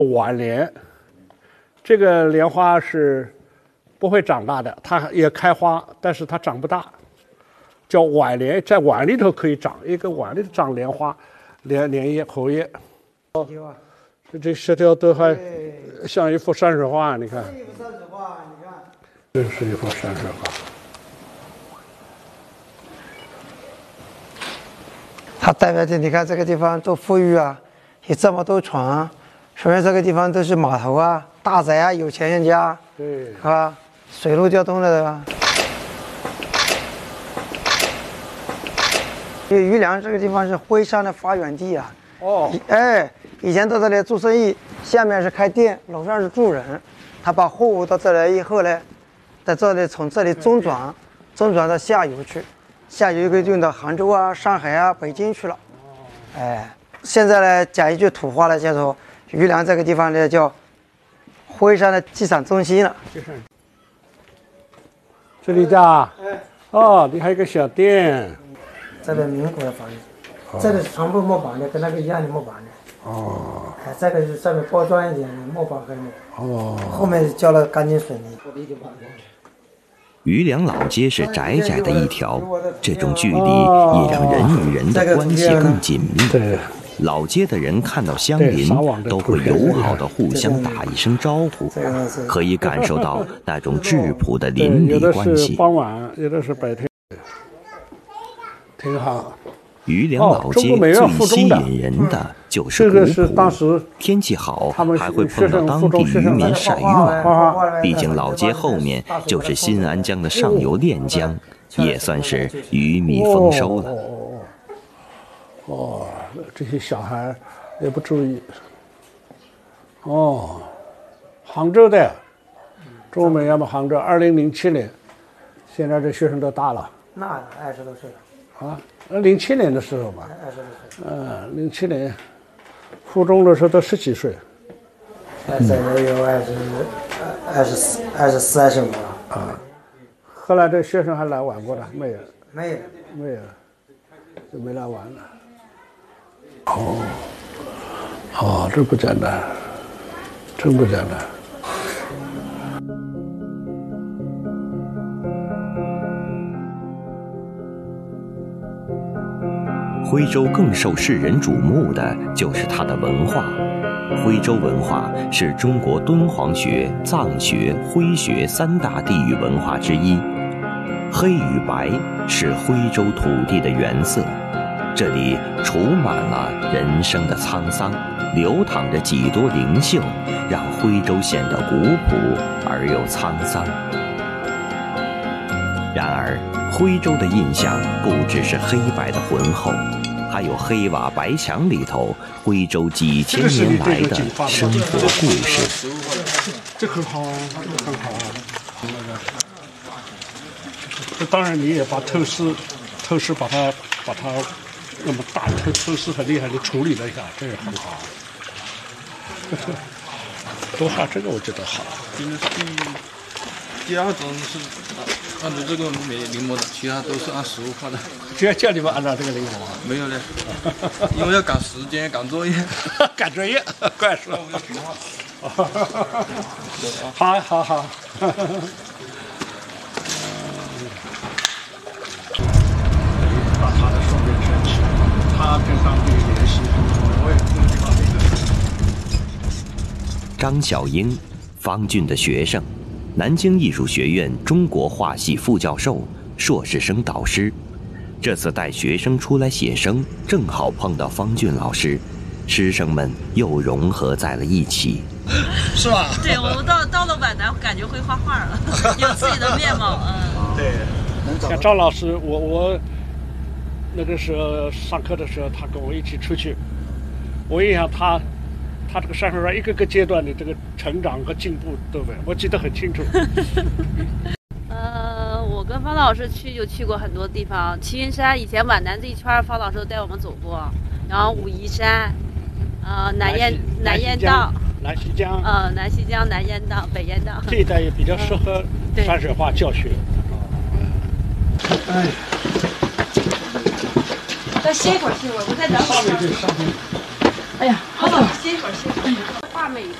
晚莲，这个莲花是不会长大的，它也开花，但是它长不大，叫晚莲，在碗里头可以长，一个碗里头长莲花、莲叶、荷叶。这石条都还像一幅山水画，你看。一幅山水画，你看。这是一幅山水画。 它代表着你看这个地方多富裕啊，有这么多船，说明这个地方都是码头啊、大宅啊、有钱人家， 对， 是吧？水陆交通的，对吧？因为余梁这个地方是徽商的发源地啊。 哦， 哎，以前到这里做生意，下面是开店，楼上是住人。他把货物到这来以后呢，在这里从这里中转到下游去，下游可以运到杭州啊、上海啊、北京去了。哎，现在呢讲一句土话呢，叫做余梁这个地方呢叫徽商的机场中心了。 这里的，哦，你还有个小店。 这个民国的房子。这个是全部木板的，跟那个一样的木板的。哦。哎，这个是上面包装一点的木板和木板。哦。后面浇了钢筋水泥。 余梁老街是窄窄的一条，这种距离也让人与人的关系更紧密。 对。 老街的人看到乡邻都会友好的互相打一声招呼，可以感受到那种质朴的邻里关系。 有的是傍晚，有的是白天，挺好。 余梁老街最吸引人的就是古朴，天气好还会碰到当地渔民晒渔网。毕竟老街后面就是新安江的上游练江，也算是鱼米丰收了。 哦，这些小孩也不注意。哦，杭州的，中国美院嘛，杭州，2007年，现在这学生都大了。 那20多岁了。 啊，07年的时候吧。07年，附中的时候都10几岁。 现在有24、25了。 啊，后来这学生还来玩过的没有？ 没有， 就没来玩了。哦，这不简单，真不简单。 徽州更受世人瞩目的就是它的文化。徽州文化是中国敦煌学、藏学、徽学3大地域文化之一。黑与白是徽州土地的原色，这里储满了人生的沧桑，流淌着几多灵性，让徽州显得古朴而又沧桑。然而，徽州的印象不只是黑白的浑厚，还有黑瓦白墙里头徽州几千年来的生活故事。 这很好，这个很好。这当然你也把透视把它那么大透视很厉害的处理了一下，这也很好。多好，这个我觉得好。 第2种是按照这个临摹的，其他都是按实物画的。 只要叫你们按照这个临摹啊？ 没有嘞，因为要赶时间、赶作业。 赶作业，怪说。好。把他的双面圈起，他跟当地联系，我也这个地方张小英，方俊的学生，南京艺术学院中国画系副教授、硕士生导师。这次带学生出来写生，正好碰到方俊老师，师生们又融合在了一起。 是吧？ 对，我到了皖南，感觉会画画了，有自己的面貌。 对，像张老师，我那个时候上课的时候，他跟我一起出去，我印象他这个山水画一个个阶段的这个成长和进步都没，我记得很清楚。 我跟方老师去过很多地方，齐云山以前皖南这一圈，方老师都带我们走过，然后武夷山，南雁荡。 南溪江， 南溪江、南雁荡、北雁荡这一带也比较适合山水画教学。哎， 再歇一会儿，我再等会儿。哎呀，好了，歇一会儿。 画美